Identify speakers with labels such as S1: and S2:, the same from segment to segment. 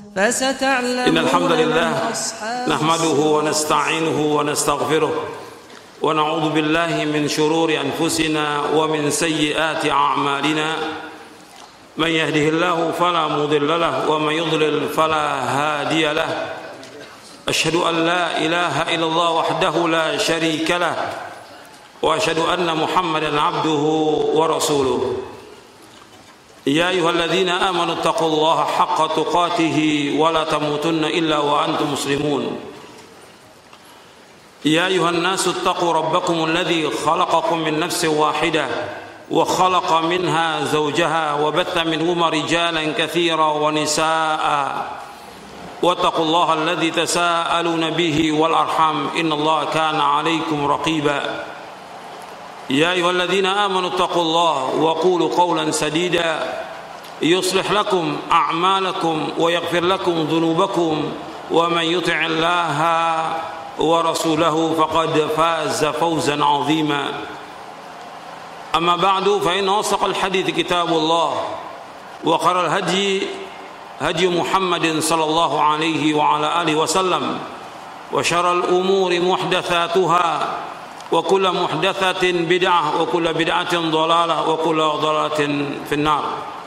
S1: إن الحمد لله نحمده ونستعينه ونستغفره ونعوذ بالله من شرور أنفسنا ومن سيئات أعمالنا من يهده الله فلا مضل له ومن يضلل فلا هادي له أشهد أن لا إله إلا الله وحده لا شريك له وأشهد أن محمدا عبده ورسوله يا أيها الذين آمنوا اتقوا الله حق تقاته ولا تموتن إلا وأنتم مسلمون يا أيها الناس اتقوا ربكم الذي خلقكم من نفس واحدة وخلق منها زوجها وبث منهما رجالا كثيرا ونساء واتقوا الله الذي تساءلون به والأرحام إن الله كان عليكم رقيبا يا أيها الذين آمنوا اتقوا الله وقولوا قولا سديدا يصلح لكم أعمالكم ويغفر لكم ذنوبكم ومن يطع الله ورسوله فقد فاز فوزا عظيما أما بعد فإن أصدق الحديث كتاب الله وخير الهدي هدي محمد صلى الله عليه وعلى آله وسلم وشر الأمور محدثاتها وكل محدثة بدعة وكل بدعة ضلالة وكل ضلالة في النار.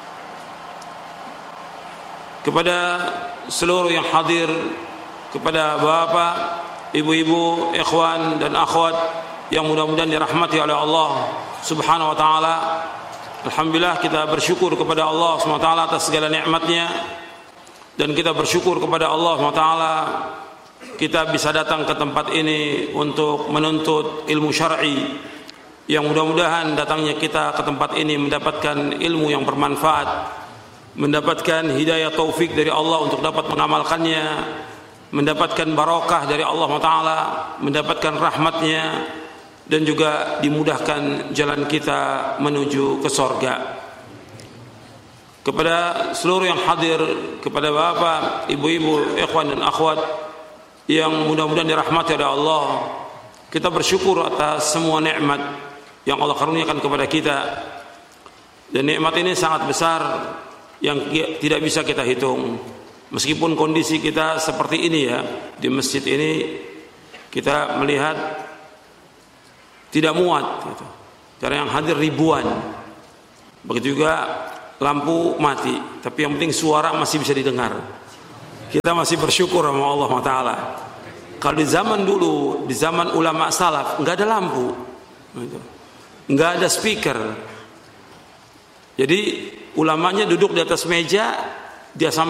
S1: Kepada seluruh yang hadir, kepada bapak, ibu-ibu, ikhwan dan akhwat yang mudah-mudahan dirahmati oleh Allah Subhanahu wa taala. Alhamdulillah kita bersyukur kepada Allah Subhanahu wa taala atas segala nikmatnya, dan kita bersyukur kepada Allah Subhanahu wa taala kita bisa datang ke tempat ini untuk menuntut ilmu syar'i, yang mudah-mudahan datangnya kita ke tempat ini mendapatkan ilmu yang bermanfaat, mendapatkan hidayah taufik dari Allah untuk dapat mengamalkannya, mendapatkan barakah dari Allah SWT, mendapatkan rahmatnya, dan juga dimudahkan jalan kita menuju ke surga. Kepada seluruh yang hadir, kepada bapak, ibu-ibu, ikhwan dan akhwat yang mudah-mudahan dirahmati oleh Allah, kita bersyukur atas semua nikmat yang Allah karuniakan kepada kita, dan nikmat ini sangat besar yang tidak bisa kita hitung. Meskipun kondisi kita seperti ini ya, di masjid ini kita melihat tidak muat gitu. Karena yang hadir ribuan. Begitu juga lampu mati, tapi yang penting suara masih bisa didengar. Kita masih bersyukur sama Allah Taala. Kalau di zaman dulu, di zaman ulama salaf, nggak ada lampu, nggak ada speaker. Jadi ulamanya duduk di atas meja, dia